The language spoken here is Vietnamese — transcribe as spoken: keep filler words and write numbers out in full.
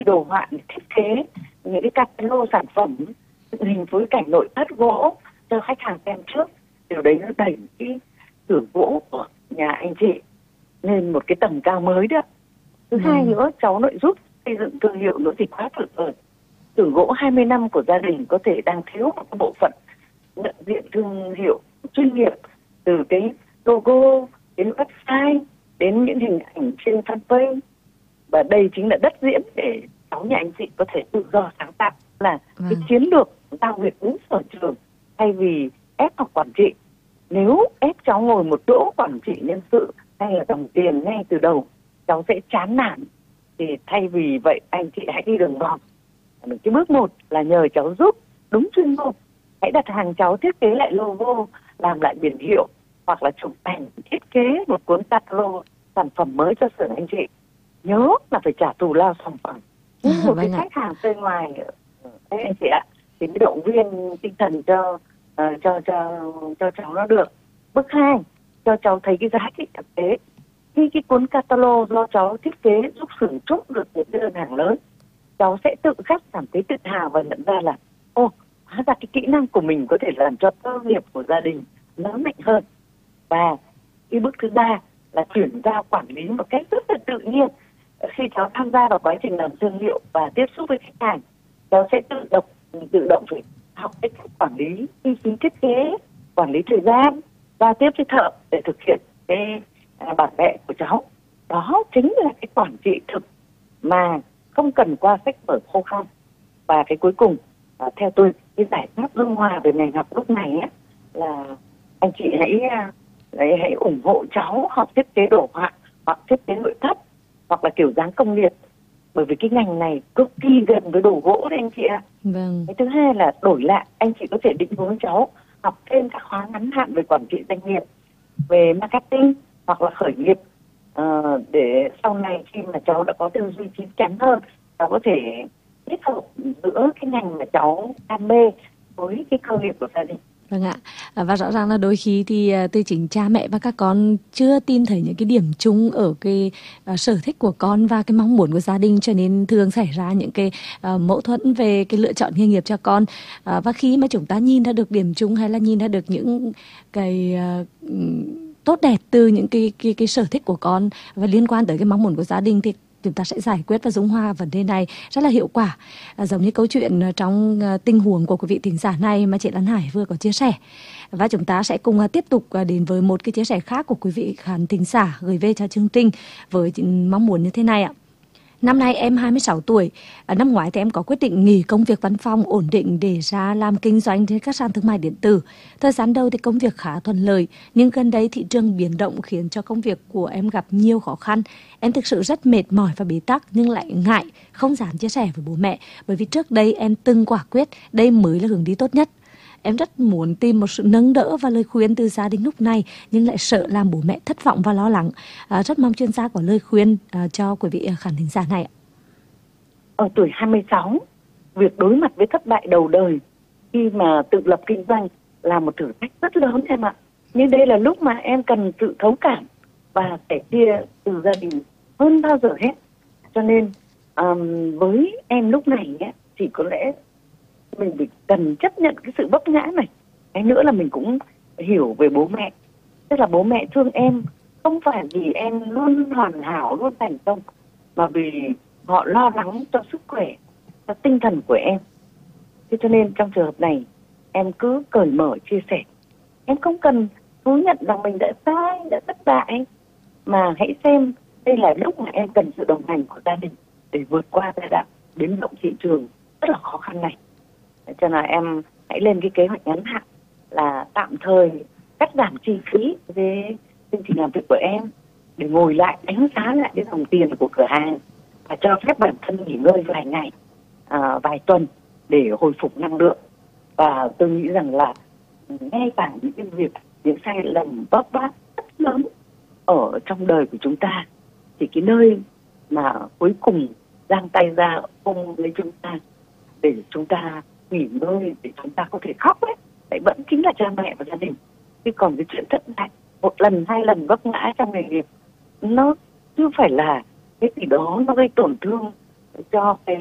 đồ họa, thiết kế những cái catalog sản phẩm dựng hình phối cảnh nội thất gỗ cho khách hàng xem trước. Điều đấy nó đẩy cái xưởng gỗ của nhà anh chị lên một cái tầm cao mới đó. Thứ ừ. hai nữa, cháu lại giúp xây dựng thương hiệu nữa thì quá tuyệt vời. Xưởng gỗ hai mươi năm của gia đình có thể đang thiếu một cái bộ phận nhận diện thương hiệu chuyên nghiệp, từ cái logo đến website đến những hình ảnh trên fanpage, và đây chính là đất diễn để cháu nhà anh chị có thể tự do sáng tạo, là vâng. cái chiến lược giao việc đúng sở trường thay vì ép học quản trị. Nếu ép cháu ngồi một chỗ quản trị nhân sự hay là đồng tiền ngay từ đầu, cháu sẽ chán nản. Thì thay vì vậy anh chị hãy đi đường vòng. Cái bước một là nhờ cháu giúp đúng chuyên môn. Hãy đặt hàng cháu thiết kế lại logo, làm lại biển hiệu, hoặc là chụp ảnh thiết kế một cuốn catalog sản phẩm mới cho xưởng anh chị. Nhớ là phải trả thù lao sản phẩm. Nhưng một cái khách hàng bên ngoài đấy anh chị ạ, thì cái động viên tinh thần cho uh, cho cho cho cháu nó được. Bước hai, cho cháu thấy cái giá trị thực tế. Khi cái cuốn catalog do cháu thiết kế giúp xưởng chốt được những đơn hàng lớn, cháu sẽ tự khắc cảm thấy tự hào và nhận ra là ô, hóa ra cái kỹ năng của mình có thể làm cho cơ nghiệp của gia đình lớn mạnh hơn. Và cái bước thứ ba là chuyển giao quản lý một cách rất là tự nhiên. Khi cháu tham gia vào quá trình làm thương hiệu và tiếp xúc với khách hàng, cháu sẽ tự động tự động phải học cách quản lý chi phí thiết kế, quản lý thời gian, giao tiếp với thợ để thực hiện cái à, bản vẽ của cháu. Đó chính là cái quản trị thực mà không cần qua sách vở khô khan. Và cái cuối cùng, à, theo tôi, cái giải pháp dung hòa về ngành học lúc này ấy, là anh chị hãy, hãy hãy ủng hộ cháu học thiết kế đồ họa hoặc thiết kế nội thất hoặc là kiểu dáng công nghiệp, bởi vì cái ngành này cực kỳ gần với đồ gỗ đấy anh chị ạ. Vâng. Cái thứ hai là đổi lại, anh chị có thể định hướng cháu học thêm các khóa ngắn hạn về quản trị doanh nghiệp, về marketing hoặc là khởi nghiệp, uh, để sau này khi mà cháu đã có tư duy chín chắn hơn, cháu có thể kết hợp giữa cái ngành mà cháu đam mê với cái cơ nghiệp của gia đình. Vâng ạ, và rõ ràng là đôi khi thì từ chính cha mẹ và các con chưa tìm thấy những cái điểm chung ở cái uh, sở thích của con và cái mong muốn của gia đình, cho nên thường xảy ra những cái uh, mâu thuẫn về cái lựa chọn nghề nghiệp cho con. Uh, và khi mà chúng ta nhìn ra được điểm chung hay là nhìn ra được những cái uh, tốt đẹp từ những cái, cái cái sở thích của con và liên quan tới cái mong muốn của gia đình, thì chúng ta sẽ giải quyết và dung hòa vấn đề này rất là hiệu quả. À, giống như câu chuyện trong uh, tình huống của quý vị thính giả này mà chị Lan Hải vừa có chia sẻ. Và chúng ta sẽ cùng uh, tiếp tục uh, đến với một cái chia sẻ khác của quý vị khán thính giả gửi về cho chương trình với mong muốn như thế này ạ. Năm nay em hai mươi sáu tuổi, à, năm ngoái thì em có quyết định nghỉ công việc văn phòng ổn định để ra làm kinh doanh trên các sàn thương mại điện tử. Thời gian đầu thì công việc khá thuận lợi, nhưng gần đây thị trường biến động khiến cho công việc của em gặp nhiều khó khăn. Em thực sự rất mệt mỏi và bế tắc, nhưng lại ngại, không dám chia sẻ với bố mẹ, bởi vì trước đây em từng quả quyết đây mới là hướng đi tốt nhất. Em rất muốn tìm một sự nâng đỡ và lời khuyên từ gia đình lúc này, nhưng lại sợ làm bố mẹ thất vọng và lo lắng. À, rất mong chuyên gia có lời khuyên à, cho quý vị khán thính giả này. Ở tuổi hai mươi sáu, việc đối mặt với thất bại đầu đời khi mà tự lập kinh doanh là một thử thách rất lớn em ạ. Nhưng đây là lúc mà em cần sự thấu cảm và sẻ chia từ gia đình hơn bao giờ hết. Cho nên um, với em lúc này ấy, chỉ có lẽ mình phải cần chấp nhận cái sự vấp ngã này. Cái nữa là mình cũng hiểu về bố mẹ. Tức là bố mẹ thương em không phải vì em luôn hoàn hảo, luôn thành công, mà vì họ lo lắng cho sức khỏe, cho tinh thần của em. Thế cho nên trong trường hợp này, em cứ cởi mở chia sẻ. Em không cần thú nhận rằng mình đã sai, đã thất bại, mà hãy xem đây là lúc mà em cần sự đồng hành của gia đình để vượt qua giai đoạn biến động thị trường rất là khó khăn này. Cho nên là em hãy lên cái kế hoạch ngắn hạn là tạm thời cắt giảm chi phí với chương trình làm việc của em, để ngồi lại đánh giá lại cái dòng tiền của cửa hàng và cho phép bản thân nghỉ ngơi vài ngày, à, vài tuần để hồi phục năng lượng. Và tôi nghĩ rằng là ngay cả những cái việc, những sai lầm vấp váp rất lớn ở trong đời của chúng ta, thì cái nơi mà cuối cùng giang tay ra ôm lấy chúng ta để chúng ta nghỉ ngơi, để chúng ta có thể khóc ấy, đấy vẫn chính là cha mẹ và gia đình. Chứ còn cái chuyện thất bại một lần hai lần vấp ngã trong nghề nghiệp, nó chưa phải là cái gì đó nó gây tổn thương cho cái